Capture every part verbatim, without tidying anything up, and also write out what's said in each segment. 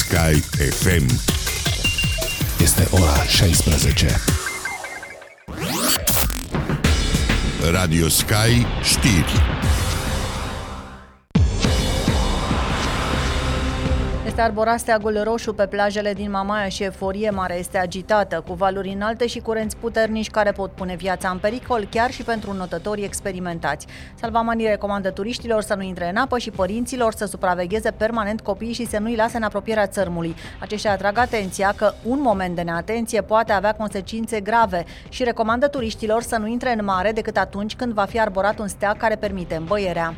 Sky F M. Este ora șaisprezece. Radio Sky Știri. Este arborat steagul roșu pe plajele din Mamaia și euforie mare este agitată, cu valuri înalte și curenți puternici care pot pune viața în pericol, chiar și pentru notătorii experimentați. Salvamanii recomandă turiștilor să nu intre în apă și părinților să supravegheze permanent copiii și să nu-i lase în apropierea țărmului. Aceștia atrag atenția că un moment de neatenție poate avea consecințe grave și recomandă turiștilor să nu intre în mare decât atunci când va fi arborat un steag care permite îmbăierea.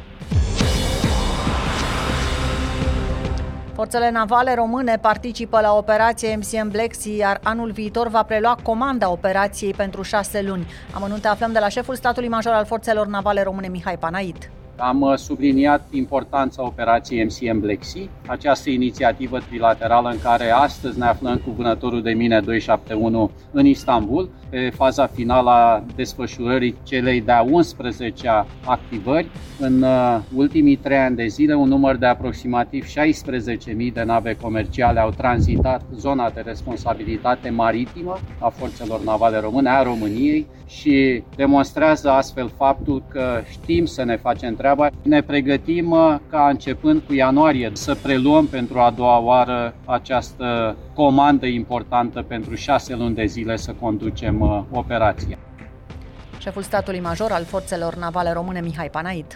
Forțele navale române participă la operația M C M Black Sea, iar anul viitor va prelua comanda operației pentru șase luni. Amănunte aflăm de la șeful statului major al Forțelor Navale Române, Mihai Panait. Am subliniat importanța operației M C M Black Sea, această inițiativă trilaterală în care astăzi ne aflăm cu vânătorul de mine doi șapte unu în Istanbul, pe faza finală a desfășurării celei de-a unsprezecea activări. În ultimii trei ani de zile, un număr de aproximativ șaisprezece mii de nave comerciale au tranzitat zona de responsabilitate maritimă a Forțelor Navale Române, a României, și demonstrează astfel faptul că știm să ne facem treaba. Ne pregătim ca începând cu ianuarie să preluăm pentru a doua oară această comandă importantă pentru șase luni de zile să conducem operația. Șeful statului major al Forțelor Navale Române, Mihai Panait.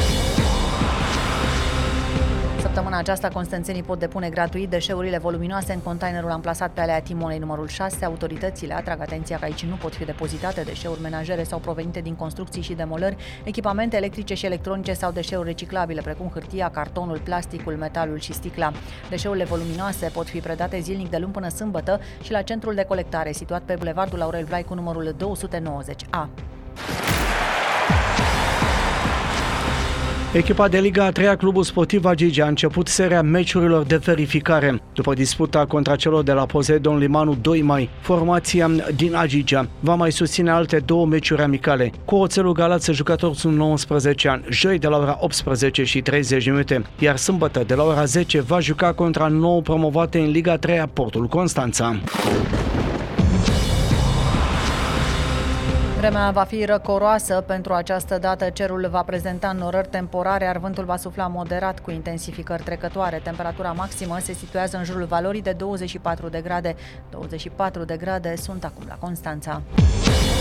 Săptămâna aceasta, constanțenii pot depune gratuit deșeurile voluminoase în containerul amplasat pe Alea Timonei numărul șase. Autoritățile atrag atenția că aici nu pot fi depozitate deșeuri menajere sau provenite din construcții și demolări, echipamente electrice și electronice sau deșeuri reciclabile, precum hârtia, cartonul, plasticul, metalul și sticla. Deșeurile voluminoase pot fi predate zilnic de luni până sâmbătă și la centrul de colectare, situat pe Bulevardul Aurel Vlaicu numărul două sute nouăzeci A. Echipa de Liga a treia, Clubul Sportiv Agigi, a început seria meciurilor de verificare. După disputa contra celor de la Poseidon Limanu doi mai, formația din Agigea va mai susține alte două meciuri amicale cu Oțelul Galați, jucători sub nouăsprezece ani, joi de la ora optsprezece și treizeci de minute, iar sâmbătă de la ora zece va juca contra nou promovate în Liga a treia, Portul Constanța. Vremea va fi răcoroasă pentru această dată, cerul va prezenta norări temporare, iar vântul va sufla moderat cu intensificări trecătoare. Temperatura maximă se situează în jurul valorii de douăzeci și patru de grade. douăzeci și patru de grade sunt acum la Constanța.